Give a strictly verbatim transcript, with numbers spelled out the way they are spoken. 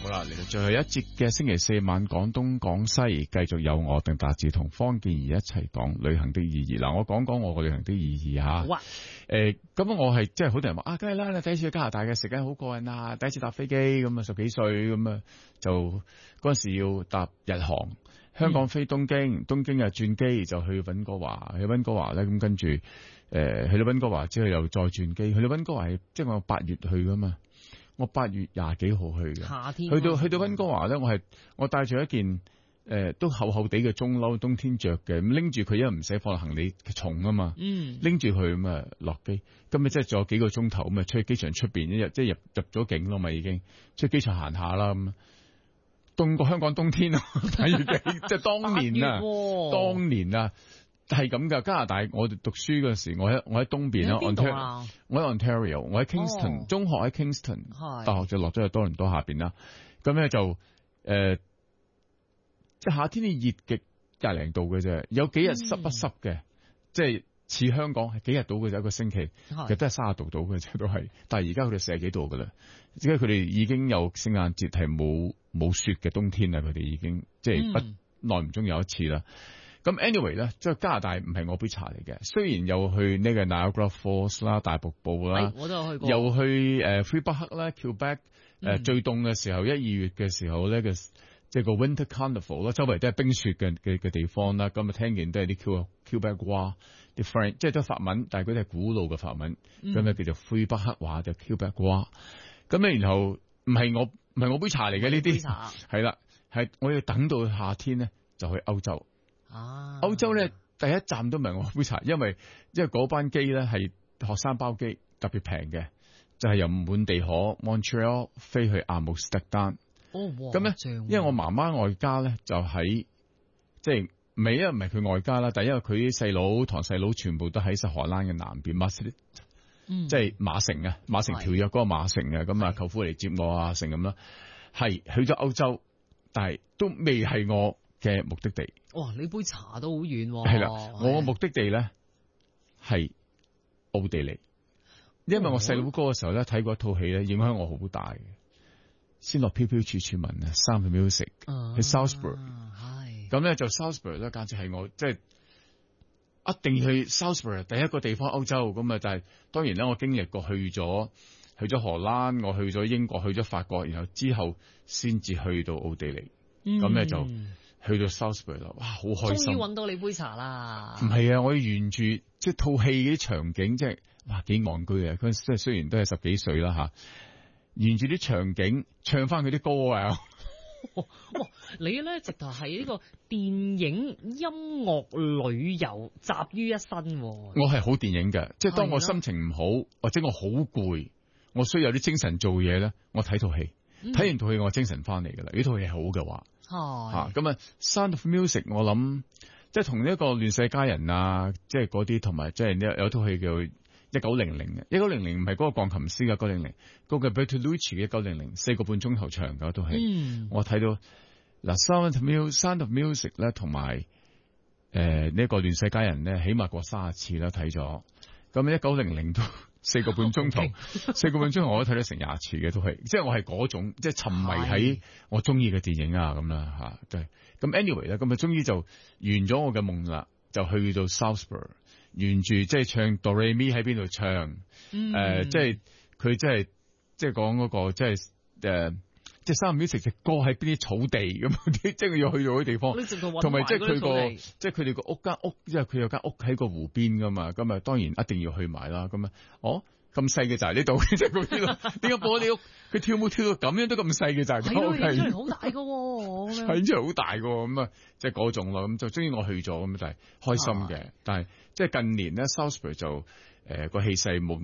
好啦，嚟到最後一節嘅星期四晚廣東廣西，繼續有我鄧達志同方健儀一齊講旅行的意義。嗱，我講講我個旅行的意義吓。 好啊。 誒，咁我係即係好多人話啊，梗係啦，你第一次去加拿大嘅時間好過癮啊，第一次搭飛機咁啊，十幾歲咁啊，就嗰陣時要搭日航，香港飛東京，嗯、東京啊轉機就去溫哥華，去溫哥華咧咁跟住誒、呃、去到溫哥華之後又再轉機，去到溫哥華係即係我八月去噶嘛。我八月廿幾號去嘅， 夏天去到去到溫哥華咧，我係我帶住一件誒、呃、都厚厚地嘅中褸，冬天着嘅，咁拎住佢，因為唔使放行李重啊嘛，嗯，拎住佢咁啊落機，咁咪即係仲有幾個鐘頭咁啊出去機場出邊一日，即係入入咗境咯嘛已經，出去機場行下啦咁，凍過香港冬天啊，八月幾即係當年啊，當年啊。係咁噶，加拿大我讀書嗰時，我喺我喺東邊啦， 啊、 我喺 Ontario， 我喺 Kingston，、哦、中學喺 Kingston， 大學就落咗去多倫多下邊啦。咁咧就誒，即、呃、係夏天你熱極廿零度嘅啫，有幾日濕不濕嘅，嗯、即係似香港係幾日到嘅啫，一個星期，其實都係卅度到嘅啫，都係。但係而家佢哋四十幾度噶啦，即係佢哋已經有聖誕節係冇冇雪嘅冬天啦，佢哋已經即係不耐唔中有一次啦。咁 anyway 咧，即係加拿大唔係我杯茶嚟嘅。雖然又去呢個 Niagara Falls 啦、大瀑布啦， 我都有去過。 又去誒魁北克啦、Quebec 誒、呃、最凍嘅時候，一二月嘅時候咧嘅，即係個 Winter Carnival 啦，周圍都係冰雪嘅嘅嘅地方啦。咁啊聽見都係啲 Quebec 話啲 French，即係都係法文，但係嗰啲係古老嘅法文，咁咧、嗯、叫做魁北克話就 Quebec 話。咁咧然後唔係我唔係我杯茶嚟嘅呢啲，係啦，係我要等到夏天咧就去歐洲。啊！歐洲咧第一站都唔係我杯茶，因為因為嗰班機咧係學生包機，特別平嘅，就係、是、由滿地可 Montreal 飛去阿姆斯特丹。哦，咁咧，因為我媽媽外家咧就喺即係唔係因為唔係佢外家啦，但係因為佢啲細佬堂細佬全部都喺實荷蘭嘅南邊，馬斯，即係馬城啊，馬城條約嗰個馬城啊，咁啊舅父嚟接我啊，成咁啦，係去咗歐洲，但係都未係我嘅目的地。 哇！你杯茶都好遠喎。 係啦，我嘅目的地咧係奧地利，因為我細佬哥嘅時候咧睇過一套戲咧，影響我好大嘅。先落飄飄處處聞啊 Sound of Music 喺 Salzburg， 係咁咧就 Salzburg 咧，簡直係我即係一定要去 Salzburg 第一個地方歐洲咁啊！但係當然咧，我經歷過去咗去咗荷蘭，我去咗英國，去咗法國，然後之後先至去到奧地利，咁咧、嗯、就。去到 Salzburg 啦，哇，好開心！終於揾到你杯茶啦！ 唔係啊，我要沿住即係套戲嗰啲場景，即係哇幾戇居啊！佢即係雖然都係十幾歲啦吓，沿住啲場景唱翻佢啲歌啊！ 哇，你咧直頭係呢個電影音樂旅遊集於一身。我係好電影嘅，即係當我心情唔好或者我好攰，我需要有啲精神做嘢咧，我睇套戲，睇、嗯、完套戲我精神翻嚟噶啦。呢套戲好嘅話。吓咁啊 Sound of Music 我諗即係同呢一個亂世佳人啊，即係嗰啲同埋即係有有套戲叫一九零零嘅，一九零零唔係嗰個鋼琴師嘅一九零零，嗰個 Bertolucci 嘅一九零零，四個半鐘頭長嘅套戲，嗯、我睇到嗱 Sound of Music Sound of Music 咧，同埋誒呢一個亂世佳人咧，起碼過三十次啦睇咗，咁一九零零都。四個半鐘頭，Okay. 四個半鐘頭我都睇咗成廿次嘅，都係，即係我係嗰種，即係沉迷喺我中意嘅電影啊咁啦吓，對。咁 anyway 咧，咁啊終於就完咗我嘅夢啦，就去到 Salzburg， 沿住即係唱 Do Re Mi 喺邊度唱，誒、嗯呃，即係佢即係即係講嗰個即係誒，即係 Sound of Music 隻歌喺邊啲草地咁，即係佢要去到嗰啲地方，同埋即係佢個即係佢哋個屋間屋，即係佢有間屋喺個湖邊噶嘛，咁啊當然一定要去埋啦，咁啊，哦咁細嘅就係呢度，即係嗰啲咯，點解播你屋？佢跳舞跳到咁樣都咁細嘅就係， 係咯，影出嚟好大噶， 係影出嚟好大噶，咁啊，即係嗰種咯，咁就終於我去咗，咁就係開心嘅，但係即係近年咧 Salzburg 就誒個氣勢冇。